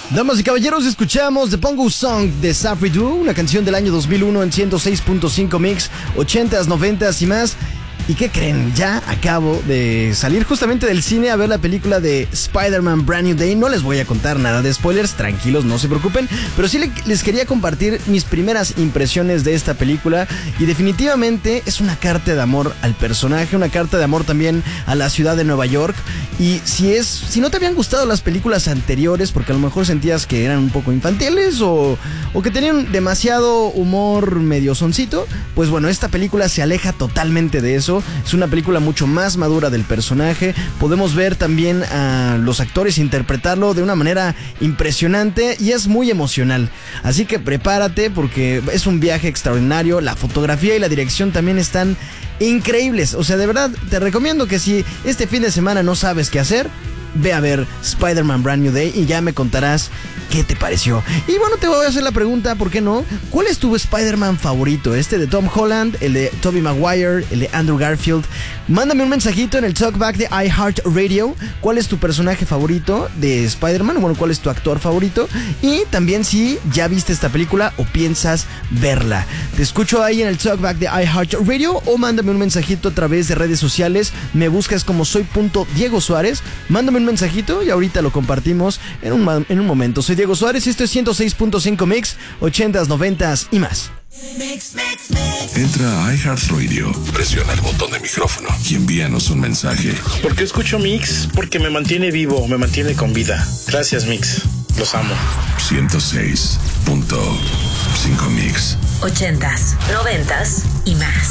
Damas y caballeros, escuchamos The Pongo Song de Safri Duo, una canción del año 2001 en 106.5 Mix, 80s, 90s y más. ¿Y qué creen? Ya acabo de salir justamente del cine a ver la película de Spider-Man Brand New Day. No les voy a contar nada de spoilers, tranquilos, no se preocupen. Pero sí les quería compartir mis primeras impresiones de esta película. Y definitivamente es una carta de amor al personaje, una carta de amor también a la ciudad de Nueva York. Y si no te habían gustado las películas anteriores, porque a lo mejor sentías que eran un poco infantiles o que tenían demasiado humor medio soncito, pues bueno, esta película se aleja totalmente de eso. Es una película mucho más madura del personaje. Podemos ver también a los actores interpretarlo de una manera impresionante y es muy emocional. Así que prepárate porque es un viaje extraordinario. La fotografía y la dirección también están increíbles. O sea, de verdad te recomiendo que si este fin de semana no sabes qué hacer, ve a ver Spider-Man Brand New Day y ya me contarás qué te pareció. Y bueno, te voy a hacer la pregunta, ¿por qué no? ¿Cuál es tu Spider-Man favorito? ¿Este de Tom Holland, el de Tobey Maguire, el de Andrew Garfield? Mándame un mensajito en el Talkback de iHeartRadio. ¿Cuál es tu personaje favorito de Spider-Man? Bueno, ¿cuál es tu actor favorito? Y también si ya viste esta película o piensas verla. Te escucho ahí en el Talkback de iHeartRadio o mándame un mensajito a través de redes sociales. Me buscas como soy.Diego Suárez. Mándame un mensajito y ahorita lo compartimos en un momento. Soy Diego Suárez y esto es 106.5 Mix, 80s, 90s y más. Entra a iHeartRadio, presiona el botón de micrófono y envíanos un mensaje. ¿Por qué escucho Mix? Porque me mantiene vivo, me mantiene con vida. Gracias, Mix. Los amo. 106.5 Mix. 80s, 90s y más.